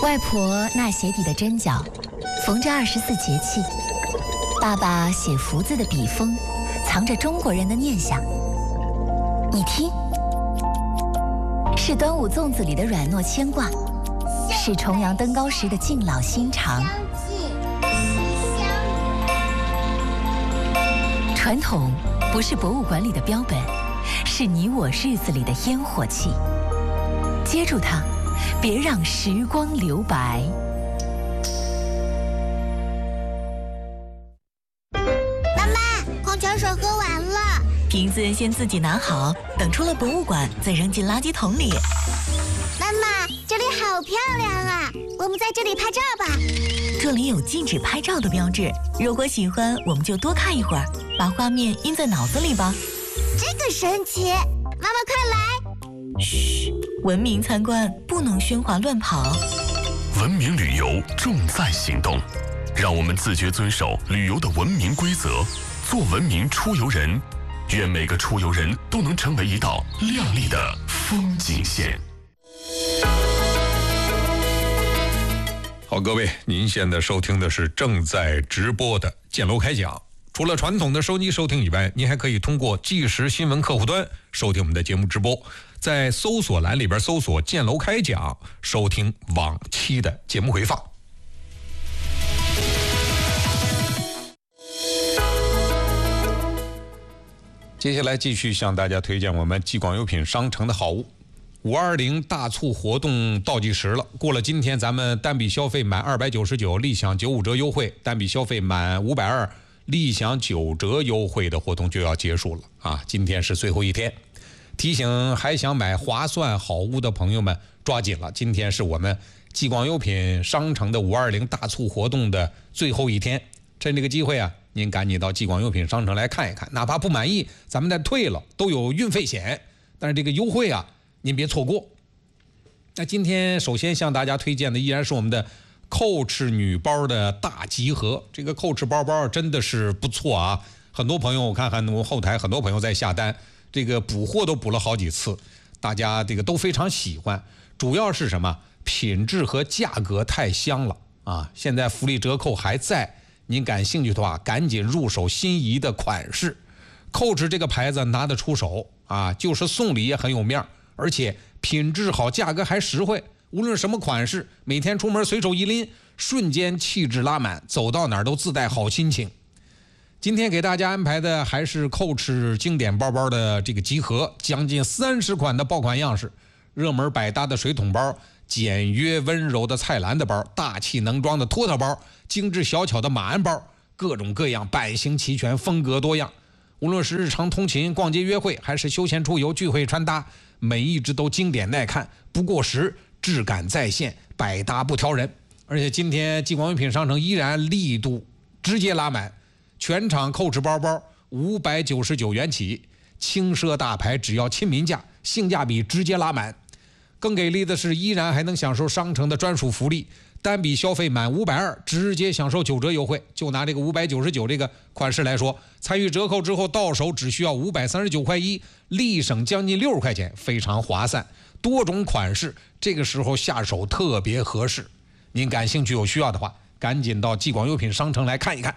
外婆纳鞋底的针脚，缝着24节气；爸爸写福字的笔锋，藏着中国人的念想。你听，是端午粽子里的软糯牵挂，是重阳登高时的敬老心肠。传统不是博物馆里的标本，是你我日子里的烟火气。接住它，别让时光留白。 妈妈，矿泉水喝完了， 瓶子先自己拿好，等出了博物馆再扔进垃圾桶里。 妈妈，这里好漂亮啊，我们在这里拍照吧。 这里有禁止拍照的标志，如果喜欢，我们就多看一会儿，把画面印在脑子里吧。 这个神奇，妈妈快来！ 嘘，文明参观不能喧哗乱跑。 文明旅游重在行动，让我们自觉遵守旅游的文明规则，做文明出游人。愿每个出游人都能成为一道亮丽的风景线。 好，各位，您现在收听的是正在直播的建楼开讲。除了传统的收机收听以外，您还可以通过即时新闻客户端收听我们的节目直播，在搜索栏里边搜索建楼开讲，收听往期的节目回放。接下来继续向大家推荐我们纪广优品商城的好物。520大促活动倒计时了，过了今天咱们单笔消费满299立享95折优惠，单笔消费满520立享9折优惠的活动就要结束了啊！今天是最后一天，提醒还想买划算好物的朋友们抓紧了，今天是我们纪广优品商城的520大促活动的最后一天，趁这个机会啊，您赶紧到纪广优品商城来看一看，哪怕不满意咱们再退了，都有运费险，但是这个优惠啊您别错过。那今天首先向大家推荐的依然是我们的Coach 女包的大集合，这个 Coach 包包真的是不错啊！很多朋友我看我们后台很多朋友在下单，这个补货都补了好几次，大家这个都非常喜欢。主要是什么？品质和价格太香了啊！现在福利折扣还在，您感兴趣的话，赶紧入手心仪的款式。Coach 这个牌子拿得出手啊，就是送礼也很有面，而且品质好，价格还实惠。无论什么款式，每天出门随手一拎，瞬间气质拉满，走到哪儿都自带好心情。今天给大家安排的还是 Coach 经典包包的这个集合，将近30款的爆款样式，热门百搭的水桶包，简约温柔的菜篮子包，大气能装的托特包，精致小巧的马鞍包，各种各样，版型齐全，风格多样。无论是日常通勤、逛街约会，还是休闲出游、聚会穿搭，每一只都经典耐看，不过时，质感在线，百搭不挑人。而且今天纪广优品商城依然力度直接拉满，全场Coach包包599元起，轻奢大牌只要亲民价，性价比直接拉满。更给力的是，依然还能享受商城的专属福利，单笔消费满520直接享受9折优惠。就拿这个599这个款式来说，参与折扣之后到手只需要539块1，立省将近60块钱，非常划算。多种款式，这个时候下手特别合适。您感兴趣有需要的话，赶紧到纪广优品商城来看一看。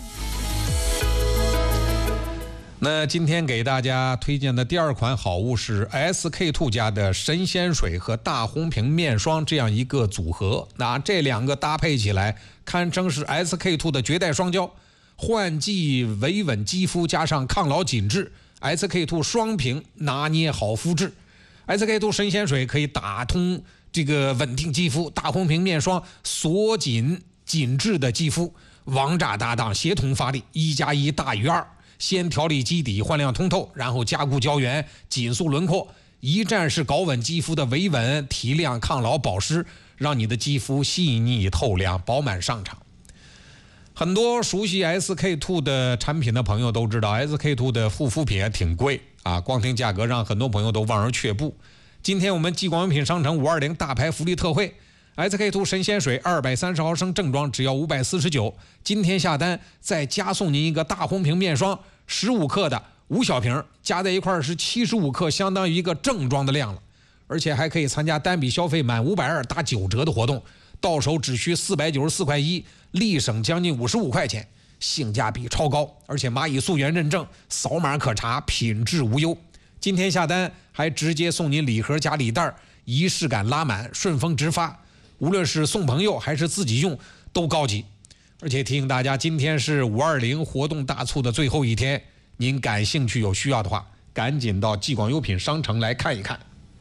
那今天给大家推荐的第二款好物是 SK-II 家的神仙水和大红瓶面霜这样一个组合，那这两个搭配起来堪称是 SK-II 的绝代双骄，换季维稳肌肤加上抗老紧致， SK-II 双瓶拿捏好肤质。SK-II 神仙水可以打通这个稳定肌肤，大红瓶面霜锁紧紧致的肌肤，王炸搭档协同发力，1+1大于2，先调理基底焕亮通透，然后加固胶原紧塑轮廓，一站式搞稳肌肤的维稳提亮抗老保湿，让你的肌肤细腻透亮饱满上场。很多熟悉 SK-II 的产品的朋友都知道 SK-II 的护肤品也挺贵啊，光听价格让很多朋友都望而却步。今天我们纪广优品商城520大牌福利特惠， SK-II 神仙水230毫升正装只要549，今天下单再加送您一个大红瓶面霜15克的5小瓶，加在一块是75克，相当于一个正装的量了。而且还可以参加单笔消费满520打9折的活动， 到手只需494块1，立省将近55块钱，性价比超高，而且蚂蚁溯源认证，扫码可查，品质无忧。今天下单还直接送您礼盒加礼袋，仪式感拉满，顺丰直发，无论是送朋友还是自己用都高级。而且提醒大家，今天是520活动大促的最后一天，您感兴趣有需要的话，赶紧到济广优品商城来看一看。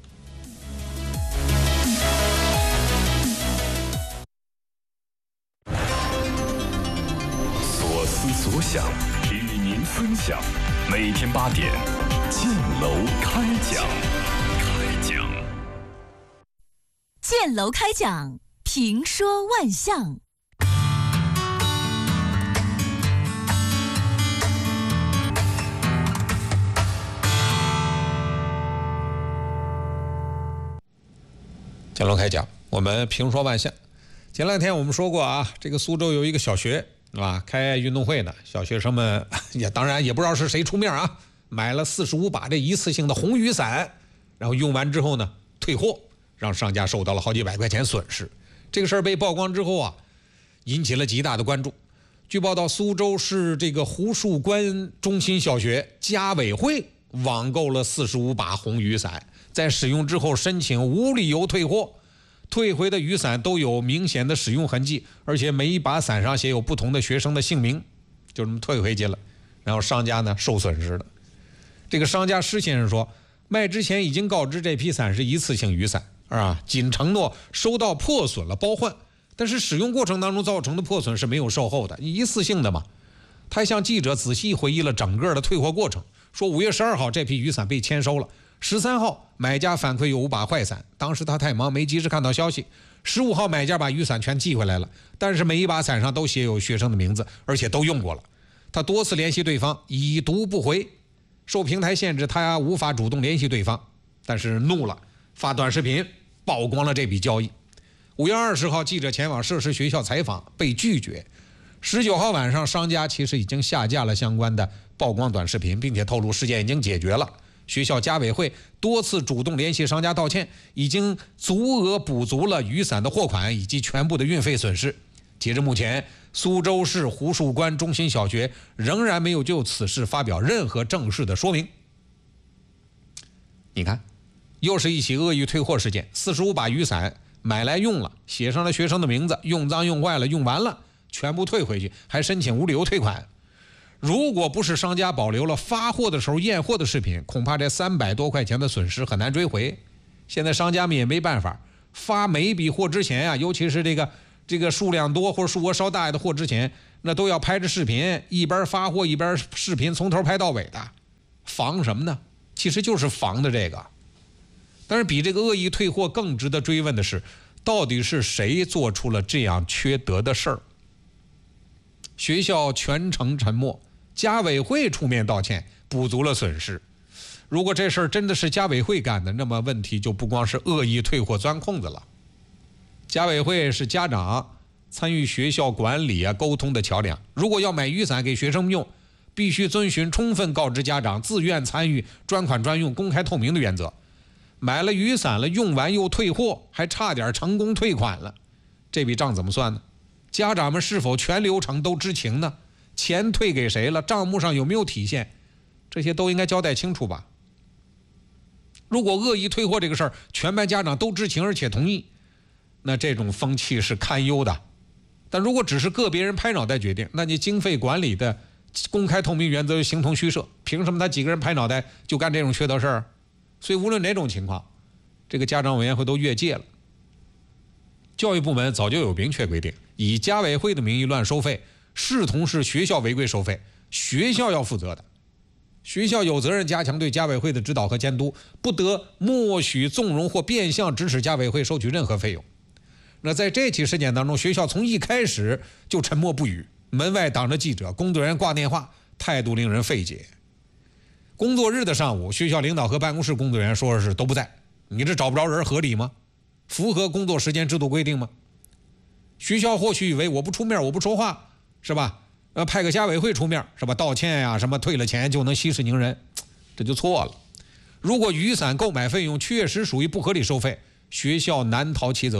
所思所想，与您分享。每天8点，建楼开讲。 建楼开讲，评说万象。 建楼开讲，我们评说万象。前两天我们说过啊，这个苏州有一个小学啊，开运动会呢，小学生们也当然也不知道是谁出面啊，买了45把这一次性的红雨伞，然后用完之后呢退货，让商家受到了好几百块钱损失。这个事儿被曝光之后啊，引起了极大的关注。据报道，苏州市这个胡树关中心小学家委会网购了45把红雨伞，在使用之后申请无理由退货，退回的雨伞都有明显的使用痕迹，而且每一把伞上写有不同的学生的姓名，就这么退回去了。然后商家呢受损失了。这个商家施先生说，卖之前已经告知这批伞是一次性雨伞啊，仅承诺收到破损了包换，但是使用过程当中造成的破损是没有售后的，一次性的嘛。他还向记者仔细回忆了整个的退货过程，说5月12号这批雨伞被签收了，13号买家反馈有5把坏伞，当时他太忙没及时看到消息。15号买家把雨伞全寄回来了，但是每一把伞上都写有学生的名字，而且都用过了。他多次联系对方已读不回，受平台限制他无法主动联系对方，但是怒了，发短视频曝光了这笔交易。5月20号记者前往涉事学校采访被拒绝。19号晚上商家其实已经下架了相关的曝光短视频，并且透露事件已经解决了。学校家委会多次主动联系商家道歉，已经足额补足了雨伞的货款以及全部的运费损失。截至目前，苏州市胡树关中心小学仍然没有就此事发表任何正式的说明。你看，又是一起恶意退货事件，45把雨伞买来用了，写上了学生的名字，用脏用坏了，用完了全部退回去，还申请无理由退款。如果不是商家保留了发货的时候验货的视频，恐怕这300多块钱的损失很难追回。现在商家们也没办法，发每一笔货之前啊，尤其是这个数量多或者数额稍大的货之前，那都要拍着视频，一边发货一边视频从头拍到尾的，防什么呢？其实就是防的这个。但是比这个恶意退货更值得追问的是，到底是谁做出了这样缺德的事儿？学校全程沉默，家委会出面道歉，补足了损失。如果这事儿真的是家委会干的，那么问题就不光是恶意退货钻空子了。家委会是家长参与学校管理沟通的桥梁，如果要买雨伞给学生用，必须遵循充分告知家长、自愿参与、专款专用、公开透明的原则。买了雨伞了，用完又退货，还差点成功退款了，这笔账怎么算呢？家长们是否全流程都知情呢？钱退给谁了？账目上有没有体现？这些都应该交代清楚吧。如果恶意退货这个事儿全班家长都知情而且同意，那这种风气是堪忧的。但如果只是个别人拍脑袋决定，那你经费管理的公开透明原则就形同虚设，凭什么他几个人拍脑袋就干这种缺德事儿？所以无论哪种情况，这个家长委员会都越界了。教育部门早就有明确规定，以家委会的名义乱收费，视同是学校违规收费，学校要负责的。学校有责任加强对家委会的指导和监督，不得默许、纵容或变相指使家委会收取任何费用。那在这起事件当中，学校从一开始就沉默不语，门外挡着记者，工作人员挂电话，态度令人费解。工作日的上午，学校领导和办公室工作人员说是都不在，你这找不着人合理吗？符合工作时间制度规定吗？学校或许以为我不出面我不说话是吧，派个家委会出面是吧，道歉呀什么退了钱就能息事宁人，这就错了。如果雨伞购买费用确实属于不合理收费，学校难逃其责，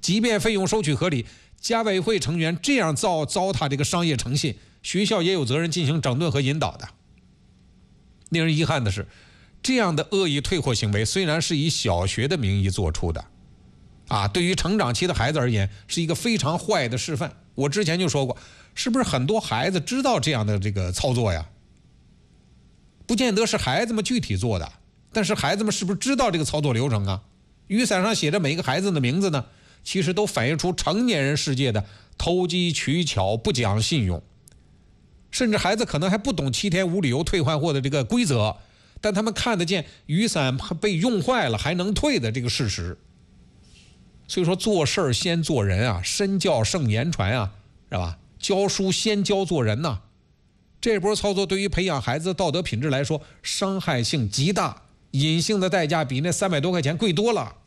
即便费用收取合理，家委会成员这样糟蹋这个商业诚信，学校也有责任进行整顿和引导的。令人遗憾的是，这样的恶意退货行为虽然是以小学的名义做出的，对于成长期的孩子而言是一个非常坏的示范。我之前就说过，是不是很多孩子知道这样的这个操作呀？不见得是孩子们具体做的，但是孩子们是不是知道这个操作流程啊？雨伞上写着每一个孩子的名字呢，其实都反映出成年人世界的投机取巧、不讲信用。甚至孩子可能还不懂7天无理由退换货的这个规则，但他们看得见雨伞被用坏了还能退的这个事实。所以说做事先做人啊，身教胜言传啊，是吧？教书先教做人呐。这波操作对于培养孩子的道德品质来说，伤害性极大，隐性的代价比那300多块钱贵多了。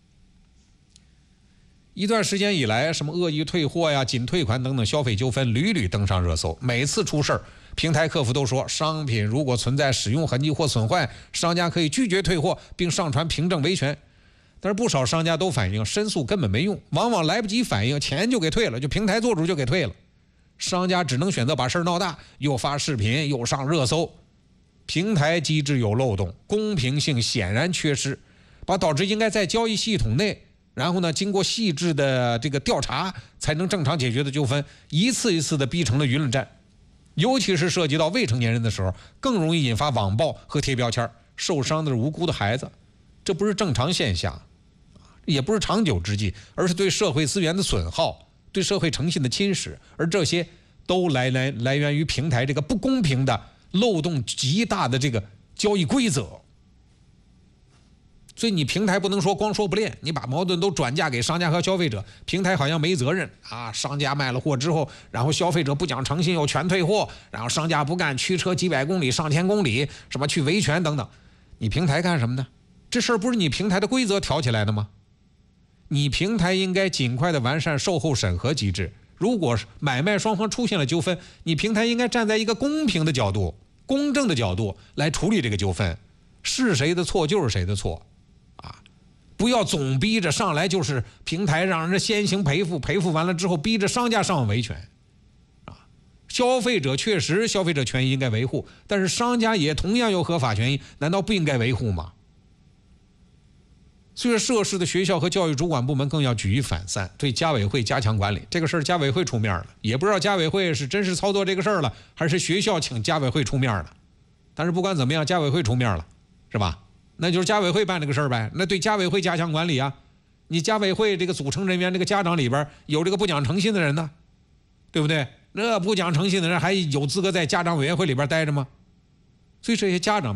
一段时间以来，什么恶意退货呀、仅退款等等消费纠纷屡屡登上热搜。每次出事儿，平台客服都说，商品如果存在使用痕迹或损坏，商家可以拒绝退货并上传凭证维权。但是不少商家都反映，申诉根本没用，往往来不及反应，钱就给退了，就平台做主就给退了。商家只能选择把事儿闹大，又发视频，又上热搜。平台机制有漏洞，公平性显然缺失，导致应该在交易系统内，然后呢，经过细致的这个调查才能正常解决的纠纷，一次一次的逼成了舆论战。尤其是涉及到未成年人的时候，更容易引发网暴和贴标签，受伤的是无辜的孩子。这不是正常现象，也不是长久之计，而是对社会资源的损耗，对社会诚信的侵蚀，而这些都来源于平台这个不公平的、漏洞极大的这个交易规则。所以你平台不能说光说不练，你把矛盾都转嫁给商家和消费者，平台好像没责任啊。商家卖了货之后，然后消费者不讲诚信又全退货，然后商家不干，驱车几百公里、上千公里，什么去维权等等，你平台干什么呢？这事儿不是你平台的规则挑起来的吗？你平台应该尽快的完善售后审核机制。如果买卖双方出现了纠纷，你平台应该站在一个公平的角度、公正的角度来处理这个纠纷，是谁的错就是谁的错。不要总逼着上来就是平台让人先行赔付，赔付完了之后逼着商家上网维权，消费者确实消费者权益应该维护，但是商家也同样有合法权益，难道不应该维护吗？所以涉事的学校和教育主管部门更要举一反三，对家委会加强管理。这个事儿家委会出面了，也不知道家委会是真实操作这个事儿了，还是学校请家委会出面了。但是不管怎么样，家委会出面了，是吧？那就是家委会办这个事儿呗，那对家委会加强管理啊。你家委会这个组成人员，这个家长里边有这个不讲诚信的人呢，对不对？那不讲诚信的人还有资格在家长委员会里边待着吗？所以这些家长